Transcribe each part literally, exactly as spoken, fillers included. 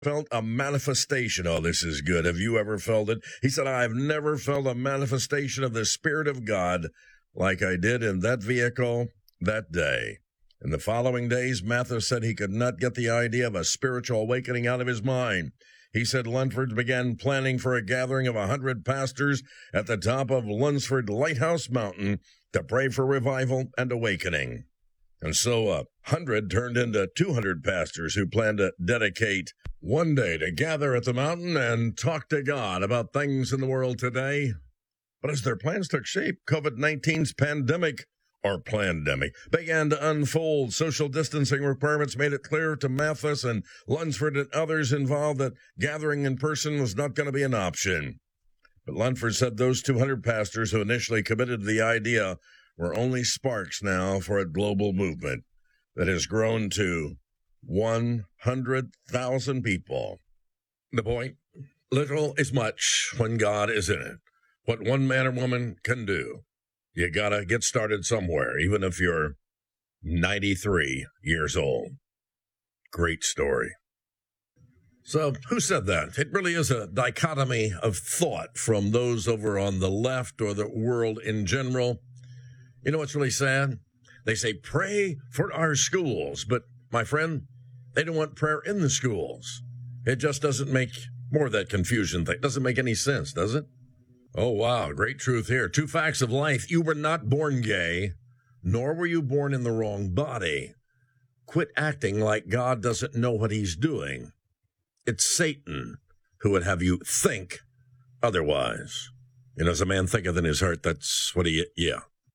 Felt a manifestation. Oh, this is good. Have you ever felt it? He said, I've never felt a manifestation of the Spirit of God like I did in that vehicle that day. In the following days, Mathis said he could not get the idea of a spiritual awakening out of his mind. He said Lunsford began planning for a gathering of a hundred pastors at the top of Lunsford Lighthouse Mountain to pray for revival and awakening. And so a hundred turned into two hundred pastors who planned to dedicate one day to gather at the mountain and talk to God about things in the world today. But as their plans took shape, COVID nineteen's pandemic, or plandemic, began to unfold. Social distancing requirements made it clear to Mathis and Lunsford and others involved that gathering in person was not going to be an option. But Lunsford said those two hundred pastors who initially committed to the idea were only sparks now for a global movement that has grown to one hundred thousand people. The point, little is much when God is in it. What one man or woman can do, you gotta get started somewhere, even if you're ninety-three years old. Great story. So, who said that? It really is a dichotomy of thought from those over on the left or the world in general. You know what's really sad? They say, pray for our schools. But, my friend, they don't want prayer in the schools. It just doesn't make more of that confusion thing. It doesn't make any sense, does it? Oh, wow. Great truth here. Two facts of life. You were not born gay, nor were you born in the wrong body. Quit acting like God doesn't know what he's doing. It's Satan who would have you think otherwise. And as a man thinketh in his heart, that's what he, yeah.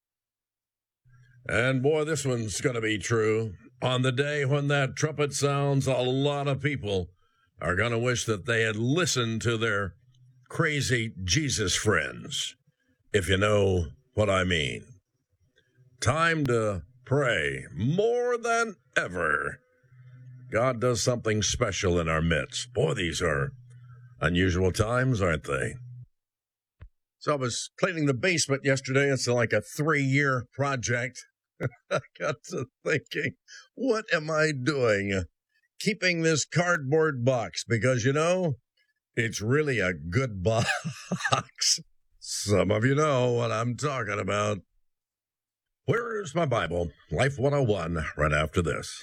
And boy, this one's going to be true. On the day when that trumpet sounds, a lot of people are going to wish that they had listened to their crazy Jesus friends, if you know what I mean. Time to pray more than ever. God does something special in our midst. Boy, these are unusual times, aren't they? So I was cleaning the basement yesterday. It's like a three-year project. I got to thinking, what am I doing? Keeping this cardboard box because, you know, it's really a good box. Some of you know what I'm talking about. Where's my Bible? Life one oh one, right after this.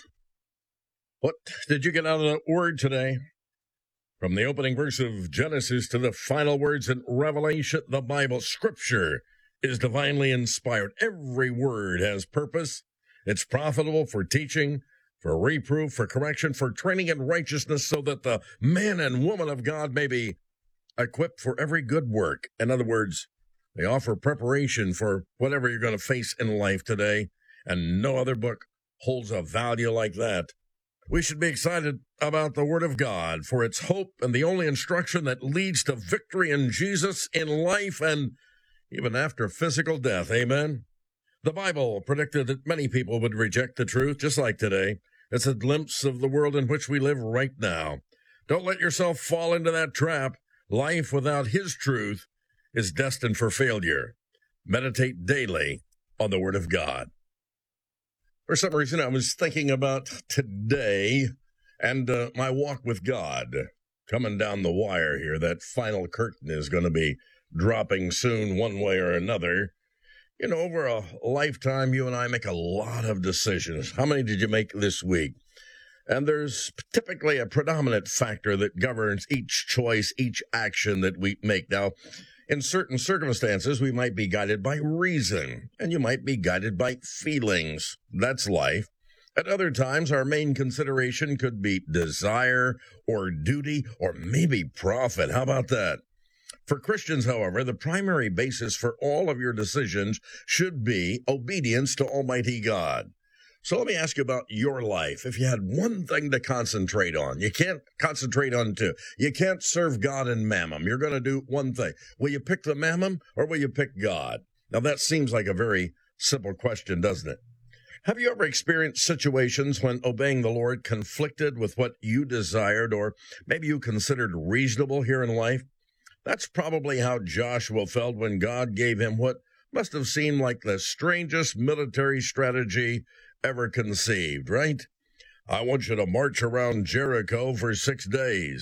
What did you get out of the word today? From the opening verse of Genesis to the final words in Revelation, the Bible, Scripture, is divinely inspired. Every word has purpose. It's profitable for teaching, for reproof, for correction, for training in righteousness, so that the man and woman of God may be equipped for every good work. In other words, they offer preparation for whatever you're going to face in life today, and no other book holds a value like that. We should be excited about the Word of God, for its hope and the only instruction that leads to victory in Jesus in life and even after physical death. Amen? The Bible predicted that many people would reject the truth, just like today. It's a glimpse of the world in which we live right now. Don't let yourself fall into that trap. Life without His truth is destined for failure. Meditate daily on the Word of God. For some reason, I was thinking about today and uh, my walk with God. Coming down the wire here, that final curtain is going to be dropping soon one way or another. You know, over a lifetime, you and I make a lot of decisions. How many did you make this week? And there's typically a predominant factor that governs each choice, each action that we make. Now, in certain circumstances, we might be guided by reason, and you might be guided by feelings. That's life. At other times, our main consideration could be desire or duty or maybe profit. How about that? For Christians, however, the primary basis for all of your decisions should be obedience to Almighty God. So let me ask you about your life. If you had one thing to concentrate on, you can't concentrate on two. You can't serve God and mammon. You're going to do one thing. Will you pick the mammon or will you pick God? Now, that seems like a very simple question, doesn't it? Have you ever experienced situations when obeying the Lord conflicted with what you desired or maybe you considered reasonable here in life? That's probably how Joshua felt when God gave him what must have seemed like the strangest military strategy ever conceived, right? I want you to march around Jericho for six days.